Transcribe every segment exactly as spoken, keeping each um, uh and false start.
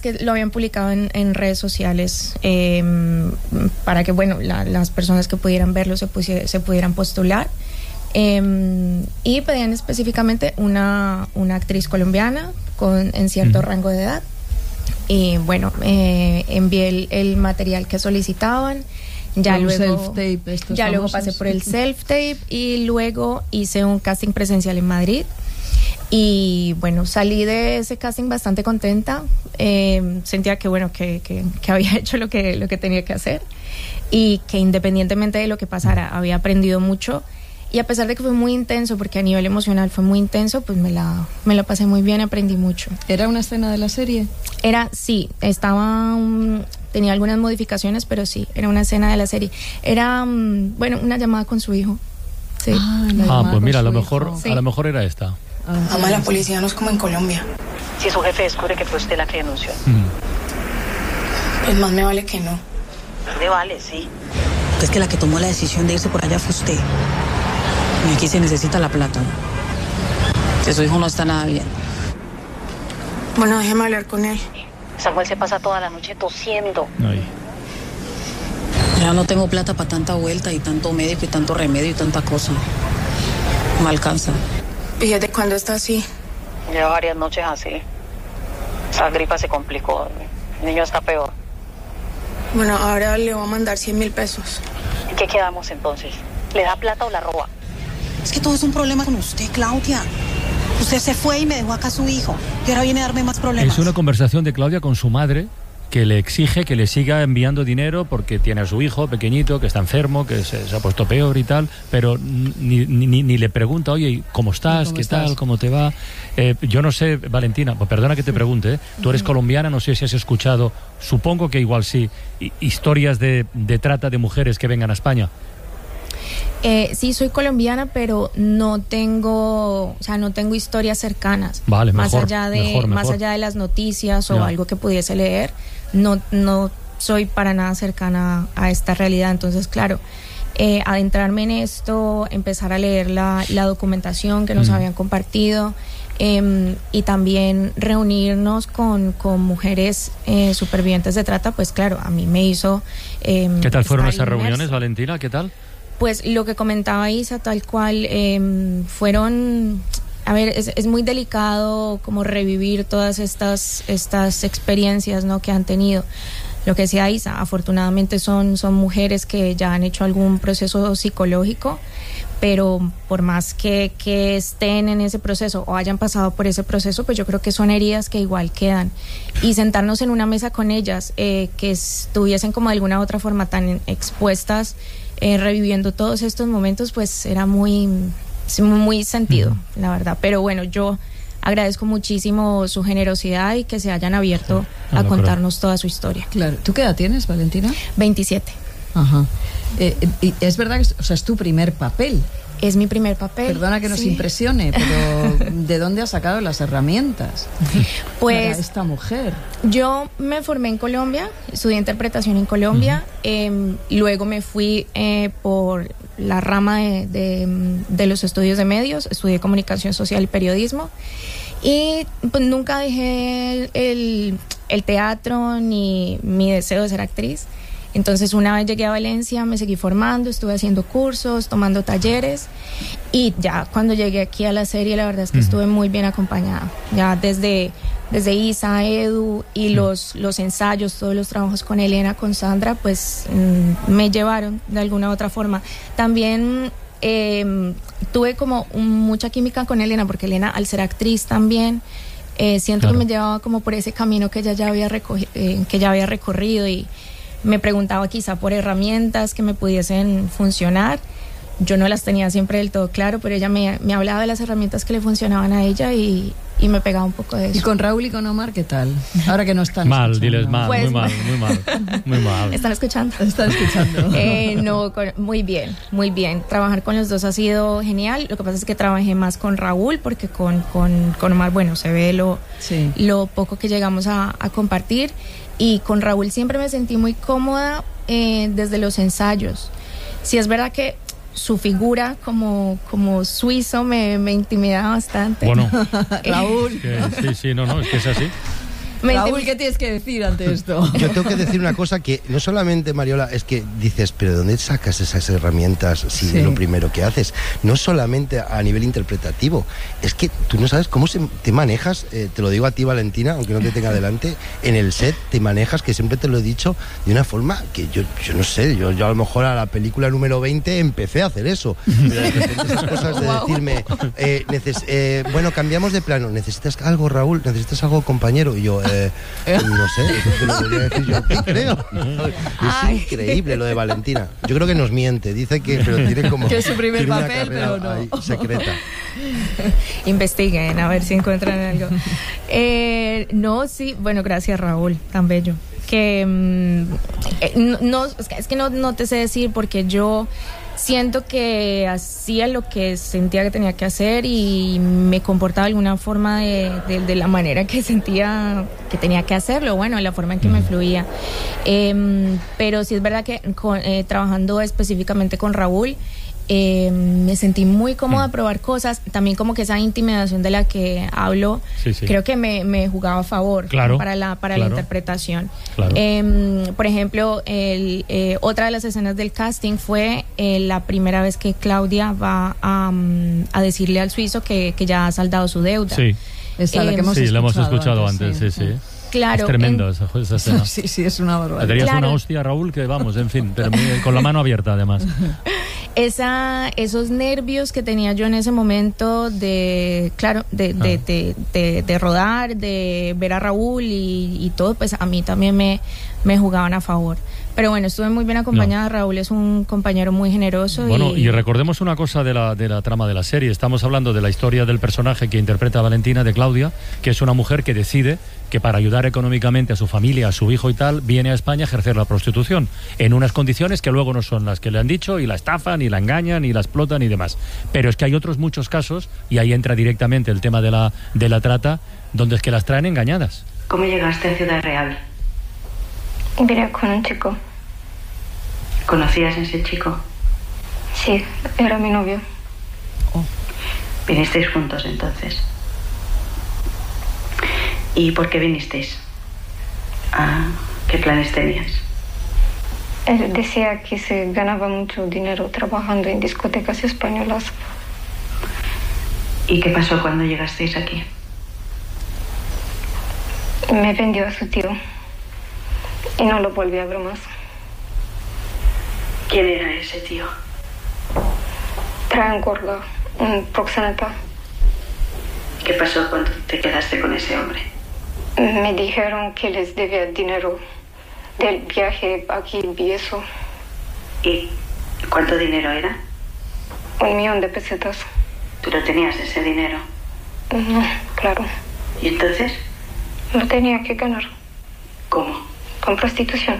que lo habían publicado en, en redes sociales eh, para que, bueno, la, las personas que pudieran verlo se, pusie, se pudieran postular. Eh, y pedían específicamente una, una actriz colombiana con, en cierto uh-huh. rango de edad. Y bueno, eh, envié el, el material que solicitaban. Ya un luego, self-tape, estos ya famosos. luego pasé por el self-tape y luego hice un casting presencial en Madrid. Y bueno, salí de ese casting bastante contenta. Eh, sentía que bueno, que, que, que había hecho lo que, lo que tenía que hacer y que independientemente de lo que pasara, había aprendido mucho. Y a pesar de que fue muy intenso, porque a nivel emocional fue muy intenso, pues me la, me la pasé muy bien, aprendí mucho. ¿Era una escena de la serie? Era, sí, estaba, um, tenía algunas modificaciones, pero sí, era una escena de la serie. Era, um, bueno, una llamada con su hijo. Sí. Ah, ah pues mira, a lo mejor, sí. a lo mejor era esta. Ah, Mamá, la policía no es como en Colombia. Si su jefe descubre que fue usted la que denunció. Mm. Pues más me vale que no. Me vale, sí. Es que la que tomó la decisión de irse por allá fue usted. Y aquí se necesita la plata. Que su hijo no está nada bien. Bueno, déjeme hablar con él. Samuel se pasa toda la noche tosiendo. Ay. Ya no tengo plata para tanta vuelta y tanto médico y tanto remedio y tanta cosa. No alcanza. ¿Y desde cuándo está así? Lleva varias noches así. Esa gripa se complicó. El niño está peor. Bueno, ahora le voy a mandar cien mil pesos. ¿En qué quedamos entonces? ¿Le da plata o la roba? Es que todo es un problema con usted, Claudia. Usted se fue y me dejó acá a su hijo. Y ahora viene a darme más problemas. Es una conversación de Claudia con su madre, que le exige que le siga enviando dinero porque tiene a su hijo pequeñito, que está enfermo, que se, se ha puesto peor y tal, pero ni, ni, ni le pregunta, oye, ¿cómo estás? ¿Cómo ¿Qué estás? tal? ¿Cómo te va? Eh, yo no sé, Valentina, pues perdona que te pregunte, ¿eh? Tú eres colombiana, no sé si has escuchado, supongo que igual sí, historias de, de trata de mujeres que vengan a España. Eh, sí, soy colombiana, pero no tengo, o sea, no tengo historias cercanas. Vale, más mejor, allá de, mejor, más mejor. allá de las noticias o ya. algo que pudiese leer, no, no soy para nada cercana a esta realidad. Entonces, claro, eh, adentrarme en esto, empezar a leer la, la documentación que nos mm. habían compartido. Eh, y también reunirnos con, con mujeres eh, supervivientes de trata, pues claro, a mí me hizo... Eh, ¿Qué tal fueron esas inmersa. reuniones, Valentina? ¿Qué tal? Pues lo que comentaba Isa, tal cual, eh, fueron... A ver, es, es muy delicado como revivir todas estas, estas experiencias, ¿no?, que han tenido. Lo que decía Isa, afortunadamente son, son mujeres que ya han hecho algún proceso psicológico, pero por más que, que estén en ese proceso o hayan pasado por ese proceso, pues yo creo que son heridas que igual quedan. Y sentarnos en una mesa con ellas, eh, que estuviesen como de alguna u otra forma tan expuestas, eh, reviviendo todos estos momentos, pues era muy, muy sentido, uh-huh. la verdad. Pero bueno, yo agradezco muchísimo su generosidad y que se hayan abierto ah, a contarnos toda su historia. Claro. ¿Tú qué edad tienes, Valentina? veintisiete. Ajá. Eh, y es verdad que es, o sea, es tu primer papel. Es mi primer papel. Perdona que nos sí. impresione, pero ¿de dónde has sacado las herramientas pues, para esta mujer? Yo me formé en Colombia, estudié interpretación en Colombia, uh-huh. eh, luego me fui eh, por la rama de, de, de los estudios de medios, estudié comunicación social y periodismo, y pues nunca dejé el, el, el teatro ni mi deseo de ser actriz. Entonces una vez llegué a Valencia me seguí formando, estuve haciendo cursos, tomando talleres, y ya cuando llegué aquí a la serie la verdad es que uh-huh. estuve muy bien acompañada. Ya desde, desde Isa, Edu y uh-huh. los, los ensayos, todos los trabajos con Elena, con Sandra, pues mmm, me llevaron de alguna u otra forma. También eh, tuve como un, mucha química con Elena, porque Elena, al ser actriz también, eh, siento claro. que me llevaba como por ese camino que ella ya había, reco- eh, que ya había recorrido, y me preguntaba quizá por herramientas que me pudiesen funcionar. Yo no las tenía siempre del todo claro, pero ella me, me hablaba de las herramientas que le funcionaban a ella y, y me pegaba un poco de eso. ¿Y con Raúl y con Omar qué tal? Ahora que no están mal, escuchando. diles mal, pues, muy mal, muy mal, muy mal. ¿Están escuchando? Están escuchando. eh, no, con, muy bien, muy bien. Trabajar con los dos ha sido genial. Lo que pasa es que trabajé más con Raúl, porque con, con, con Omar, bueno, se ve lo, sí. lo poco que llegamos a, a compartir. Y con Raúl siempre me sentí muy cómoda eh, desde los ensayos. Sí es verdad que su figura como, como suizo me, me intimidaba bastante. Bueno, Raúl. Que, sí, sí, no, no, es que es así. Raúl, ¿qué tienes que decir ante esto? Yo tengo que decir una cosa que no solamente, Mariola, es que dices, pero ¿de dónde sacas esas herramientas si Sí. es lo primero que haces? No solamente a nivel interpretativo, es que tú no sabes cómo se, te manejas, eh, te lo digo a ti, Valentina, aunque no te tenga delante, en el set te manejas, que siempre te lo he dicho, de una forma que yo, yo no sé, yo, yo a lo mejor a la película número veinte empecé a hacer eso. Pero de repente esas cosas de decirme, eh, neces- eh, bueno, cambiamos de plano, ¿necesitas algo, Raúl? ¿Necesitas algo, compañero? Y yo, eh, no sé, eso te lo debería decir yo, ¿qué creo? Es Ay. increíble lo de Valentina. Yo creo que nos miente, dice que pero tiene como Que es su primer tiene una papel, carrera pero no. ahí secreta. Investiguen a ver si encuentran algo. Eh, no, sí, bueno, gracias Raúl, tan bello. Que mm, eh, no, no, es que, es que no, no te sé decir porque yo siento que hacía lo que sentía que tenía que hacer y me comportaba de alguna forma de, de, de la manera que sentía que tenía que hacerlo, bueno, de la forma en que me fluía. Eh, pero sí es verdad que con, eh, trabajando específicamente con Raúl, Eh, me sentí muy cómoda a probar cosas, también como que esa intimidación de la que hablo, Sí, sí. creo que me, me jugaba a favor, Claro, para la para claro. la interpretación. Claro. Eh, por ejemplo, el, eh, otra de las escenas del casting fue eh, la primera vez que Claudia va a, um, a decirle al suizo que, que ya ha saldado su deuda. Sí, Esta, la que Eh, hemos sí, lo hemos escuchado antes, antes, sí, sí. Claro, Es tremendo en- esa, esa escena. Sí, sí, es una Le barbaridad. darías Claro. una hostia a Raúl que vamos, en fin, pero muy- con la mano abierta además. esa esos nervios que tenía yo en ese momento de claro de, de, Ah. de, de, de rodar, de ver a Raúl y, y todo, pues a mí también me, me jugaban a favor. Pero bueno, estuve muy bien acompañada. No. Raúl es un compañero muy generoso. Bueno, y, y recordemos una cosa de la, de la trama de la serie. Estamos hablando de la historia del personaje que interpreta a Valentina, de Claudia, que es una mujer que decide que para ayudar económicamente a su familia, a su hijo y tal, viene a España a ejercer la prostitución, en unas condiciones que luego no son las que le han dicho, y la estafan, y la engañan, y la explotan y demás. Pero es que hay otros muchos casos, y ahí entra directamente el tema de la, de la trata, donde es que las traen engañadas. ¿Cómo llegaste a Ciudad Real? Vine con un chico. ¿Conocías a ese chico? Sí, era mi novio. ¿Vinisteis juntos entonces? ¿Y por qué vinisteis? Ah, ¿qué planes tenías? Él decía que se ganaba mucho dinero trabajando en discotecas españolas. ¿Y qué pasó cuando llegasteis aquí? Me vendió a su tío y no lo volví a ver más. ¿Quién era ese tío? Traen gorda, un proxeneta. ¿Qué pasó cuando te quedaste con ese hombre? Me dijeron que les debía dinero del viaje aquí y eso. ¿Y cuánto dinero era? Un millón de pesetas. ¿Tú lo tenías ese dinero? No, claro. ¿Y entonces? Lo tenía que ganar ¿Cómo? con prostitución.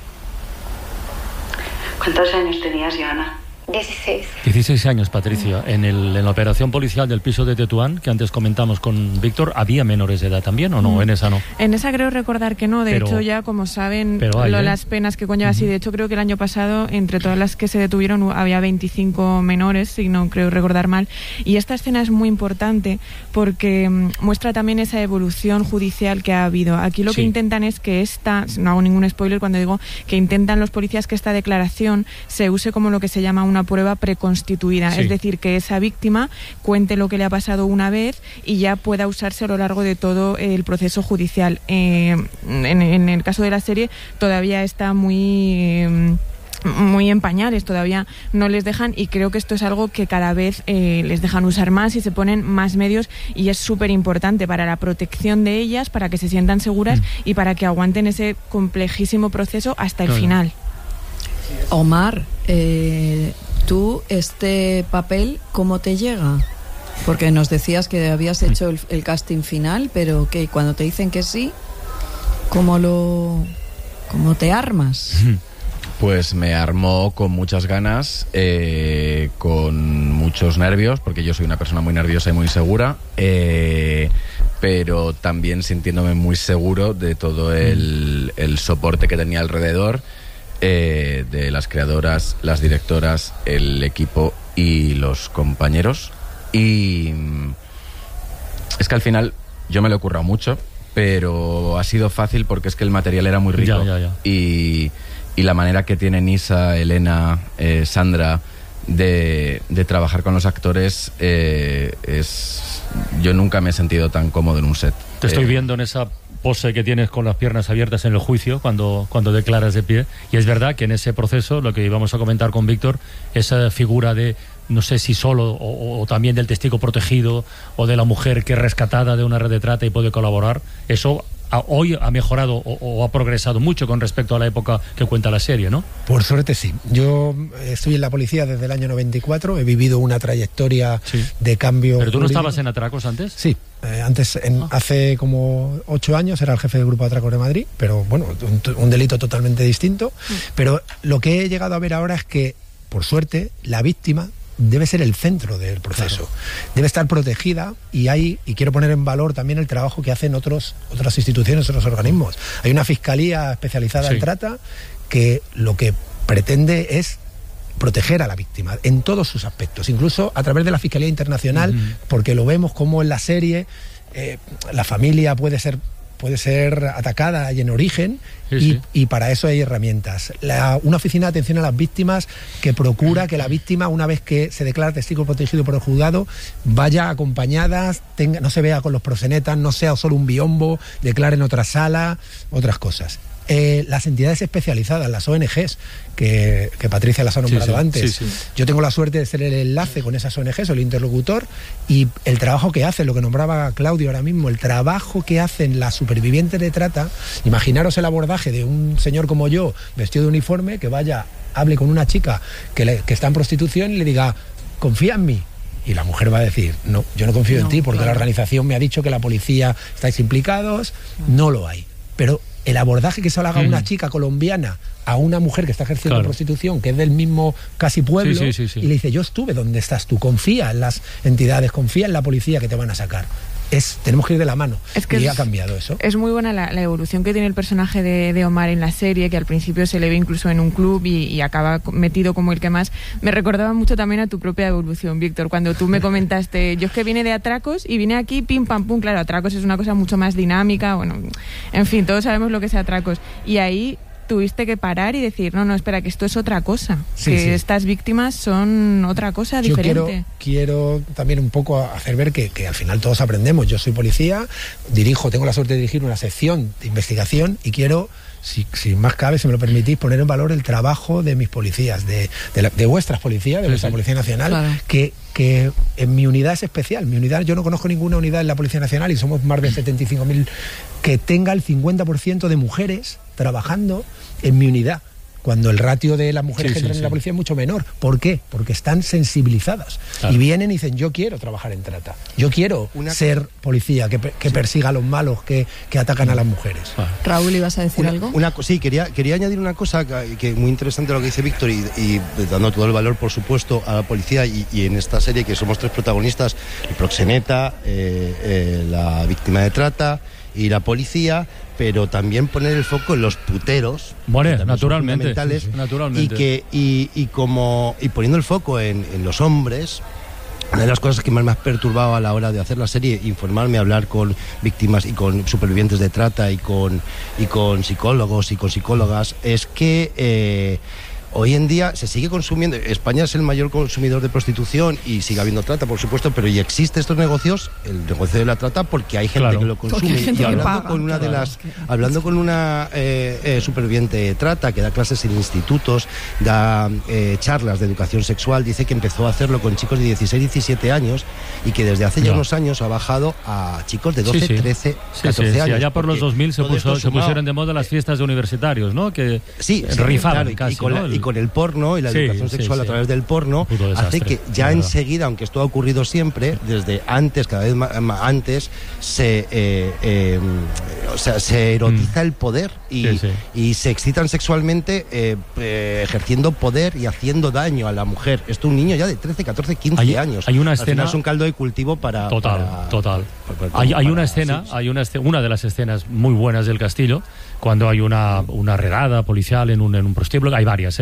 ¿Cuántos años tenías, Joana? dieciséis. dieciséis años, Patricia. En, el, en la operación policial del piso de Tetuán, que antes comentamos con Víctor, ¿había menores de edad también o no? En esa no. En esa creo recordar que no, de Pero- hecho ya como saben pero hay, lo- ¿eh? las penas que conlleva, sí, de hecho creo que el año pasado entre todas las que se detuvieron hu- había veinticinco menores, si no creo recordar mal, y esta escena es muy importante porque mm, muestra también esa evolución judicial que ha habido. Aquí lo Sí. que intentan es que esta, no hago ningún spoiler cuando digo que intentan los policías que esta declaración se use como lo que se llama una prueba preconstituida, Sí. es decir, que esa víctima cuente lo que le ha pasado una vez y ya pueda usarse a lo largo de todo el proceso judicial. Eh, en, en el caso de la serie todavía está muy... eh, muy en pañales, todavía no les dejan, y creo que esto es algo que cada vez eh, les dejan usar más y se ponen más medios, y es súper importante para la protección de ellas, para que se sientan seguras Mm. y para que aguanten ese complejísimo proceso hasta el Claro. final. Omar, eh, tú este papel, ¿cómo te llega? Porque nos decías que habías hecho el, el casting final, pero que cuando te dicen que sí, ¿cómo lo, cómo te armas? Pues me armó con muchas ganas, eh, con muchos nervios, porque yo soy una persona muy nerviosa y muy segura, eh, pero también sintiéndome muy seguro de todo el, el soporte que tenía alrededor, eh, de las creadoras, las directoras, el equipo y los compañeros. Y mm, es que al final yo me lo he currado mucho, pero ha sido fácil porque es que el material era muy rico. Ya, ya, ya. Y, y la manera que tienen Isa, Elena, eh, Sandra de, de trabajar con los actores eh, es... Yo nunca me he sentido tan cómodo en un set. Te estoy Eh, viendo en esa pose que tienes con las piernas abiertas en el juicio cuando, cuando declaras de pie, y es verdad que en ese proceso, lo que íbamos a comentar con Víctor, esa figura de, no sé si solo o, o también del testigo protegido o de la mujer que es rescatada de una red de trata y puede colaborar, eso a, hoy ha mejorado o, o ha progresado mucho con respecto a la época que cuenta la serie, ¿no? Por suerte sí. Yo estoy en la policía desde el año noventa y cuatro, he vivido una trayectoria Sí. de cambio. ¿Pero tú no jurídico. estabas en atracos antes? Sí, eh, antes, en, Ah. hace como ocho años era el jefe del grupo de atracos de Madrid, pero bueno, un, un delito totalmente distinto. Pero lo que he llegado a ver ahora es que, por suerte, la víctima debe ser el centro del proceso. Claro. Debe estar protegida y hay, y quiero poner en valor también el trabajo que hacen otros, otras instituciones, otros organismos. Hay una fiscalía especializada Sí. en trata que lo que pretende es proteger a la víctima en todos sus aspectos, incluso a través de la Fiscalía Internacional, uh-huh. porque lo vemos como en la serie eh, la familia puede ser puede ser atacada y en origen, sí, y, sí. y para eso hay herramientas. La, una oficina de atención a las víctimas que procura que la víctima, una vez que se declara testigo protegido por el juzgado, vaya acompañada, tenga, no se vea con los proxenetas, no sea solo un biombo, declare en otra sala, otras cosas. Eh, las entidades especializadas, las O N Ges, que, que Patricia las ha nombrado sí, sí, antes. Sí, sí. Yo tengo la suerte de ser el enlace con esas O N Ges, o el interlocutor, y el trabajo que hacen, lo que nombraba Claudio ahora mismo, el trabajo que hacen las supervivientes de trata. Imaginaros el abordaje de un señor como yo, vestido de uniforme, que vaya, hable con una chica que, le, que está en prostitución y le diga, confía en mí. Y la mujer va a decir, no, yo no confío no, en ti porque claro. la organización me ha dicho que la policía estáis implicados. No lo hay. Pero el abordaje que se le haga a una chica colombiana a una mujer que está ejerciendo claro. prostitución, que es del mismo casi pueblo, sí, sí, sí, sí. y le dice, yo estuve donde estás tú, confía en las entidades, confía en la policía que te van a sacar. Es, tenemos que ir de la mano. Es que y es, ha cambiado eso. Es muy buena la, la evolución que tiene el personaje de, de Omar en la serie, que al principio se le ve incluso en un club y, y acaba metido como el que más. Me recordaba mucho también a tu propia evolución, Víctor, cuando tú me comentaste, yo es que vine de atracos y vine aquí, pim, pam, pum. Claro, atracos es una cosa mucho más dinámica, bueno, en fin, todos sabemos lo que es atracos. Y ahí tuviste que parar y decir, no, no, espera, que esto es otra cosa, sí, que sí. estas víctimas son otra cosa Yo diferente. Quiero, quiero también un poco hacer ver que, que al final todos aprendemos. Yo soy policía, dirijo, tengo la suerte de dirigir una sección de investigación y quiero, si, si más cabe, si me lo permitís, poner en valor el trabajo de mis policías, de, de, la, de vuestras policías, de sí, vuestra sí. Policía Nacional, claro. que, que en mi unidad es especial. Mi unidad, yo no conozco ninguna unidad en la Policía Nacional y somos más de setenta y cinco mil que tenga el cincuenta por ciento de mujeres trabajando en mi unidad, cuando el ratio de las mujeres sí, que entran sí, en la policía es mucho menor. ¿Por qué? Porque están sensibilizadas claro. y vienen y dicen, yo quiero trabajar en trata, yo quiero una ser cosa... policía que, que sí. persiga a los malos que, que atacan a las mujeres. Ah. Raúl, ¿ibas a decir una, algo? Una, sí, quería, quería añadir una cosa que, que muy interesante lo que dice Víctor y, y dando todo el valor, por supuesto, a la policía y, y en esta serie que somos tres protagonistas, el proxeneta, eh, eh, la víctima de trata y la policía, pero también poner el foco en los puteros, bueno, naturalmente, sí, sí. naturalmente, y que y, y como y poniendo el foco en, en los hombres. Una de las cosas que más me ha perturbado a la hora de hacer la serie, informarme, hablar con víctimas y con supervivientes de trata y con y con psicólogos y con psicólogas, es que eh, hoy en día se sigue consumiendo. España es el mayor consumidor de prostitución y sigue habiendo trata, por supuesto, pero y existe estos negocios, el negocio de la trata, porque hay gente claro. que lo consume. Y hablando paga, con una claro. de las, hablando con una eh, eh, superviviente de trata que da clases en institutos, da eh, charlas de educación sexual, dice que empezó a hacerlo con chicos de dieciséis, diecisiete años y que desde hace ya no. unos años ha bajado a chicos de doce, sí, sí. trece, sí, catorce sí, años. Sí, allá por los dos mil se, puso, se pusieron de moda las fiestas de universitarios, ¿no? Que sí, sí rifaban claro, casi, y con ¿no? la, y con el porno y la sí, educación sexual sí, sí. a través del porno hace que ya enseguida, aunque esto ha ocurrido siempre, desde antes, cada vez más, más antes, se eh, eh, o sea, se erotiza mm. el poder y, sí, sí. y se excitan sexualmente eh, eh, ejerciendo poder y haciendo daño a la mujer. Esto un niño ya de trece, catorce, quince hay, años. Hay una Al escena... final es un caldo de cultivo para... Total, para, total. Para, para, hay, hay para, una escena, sí, sí. hay una, escena, una de las escenas muy buenas del Castillo, cuando hay una, una redada policial en un, en un prostíbulo, hay varias, ¿eh?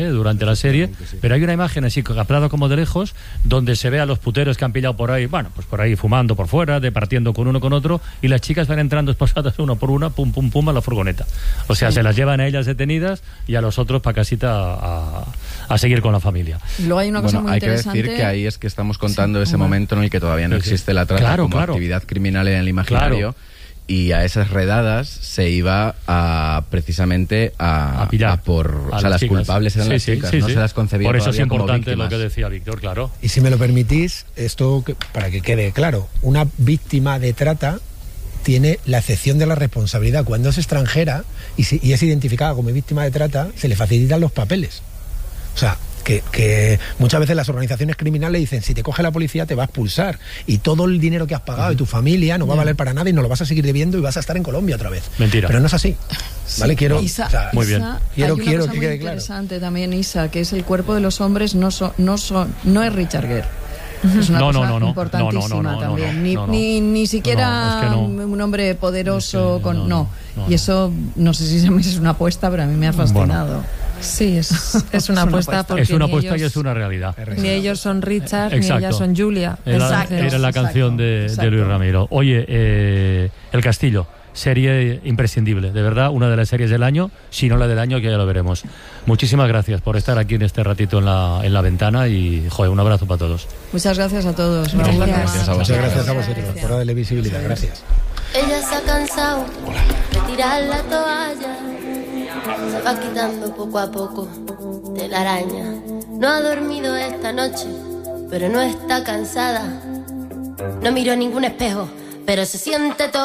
¿eh? Durante la serie, sí. Pero hay una imagen así captada como de lejos donde se ve a los puteros que han pillado por ahí, bueno, pues por ahí fumando por fuera, departiendo con uno con otro, y las chicas van entrando esposadas una por una, pum pum pum a la furgoneta. O sea, sí. Se las llevan a ellas detenidas y a los otros para casita a, a seguir con la familia. Luego hay una cosa bueno, muy hay interesante. que decir que ahí es que estamos contando sí, ese bueno. momento en el que todavía no sí, existe la trata claro, como claro. actividad criminal en el imaginario. Claro. Y a esas redadas se iba a precisamente a, a pillar a por a o sea, las chicas. culpables eran sí, las sí, chicas, sí, no sí. se las concebía por eso es importante como lo que decía Víctor, claro. Y si me lo permitís, esto que, para que quede claro, una víctima de trata tiene la excepción de la responsabilidad. Cuando es extranjera y, si, y es identificada como víctima de trata, se le facilitan los papeles. O sea, Que, que muchas veces las organizaciones criminales dicen, si te coge la policía te va a expulsar y todo el dinero que has pagado uh-huh. y tu familia no va a valer para nada y no lo vas a seguir debiendo y vas a estar en Colombia otra vez. Mentira. Pero no es así. ¿Vale? Quiero, Isa, o sea, muy bien. Isa, quiero, hay una quiero cosa que muy quede claro. interesante también, Isa, que es el cuerpo de los hombres no son, no son, no es Richard Gere. Es una no, cosa no, no, no, importantísima no, no, no, también. no, ni, no, no. ni, ni siquiera no, no, es que no. un hombre poderoso es que con no, no. no, no. Y eso no sé si es una apuesta, pero a mí me ha fascinado. Bueno. Sí, es, es una apuesta porque es una apuesta ellos, y es una realidad. Ni ellos son Richard, Exacto. ni ellas son Julia. Era, Exacto. era la canción de, de Luis Ramiro. Oye, eh, El Castillo, serie imprescindible, de verdad, una de las series del año, si no la del año, que ya lo veremos. Muchísimas gracias por estar aquí en este ratito en la, en la ventana y, joder, un abrazo para todos. Muchas gracias a todos. Muchas gracias. gracias a vosotros. Muchas gracias a vosotros por darle visibilidad. Gracias. Ella se ha cansado de tirar la toalla, se va quitando poco a poco de la araña. No ha dormido esta noche, pero no está cansada. No miró ningún espejo, pero se siente todo.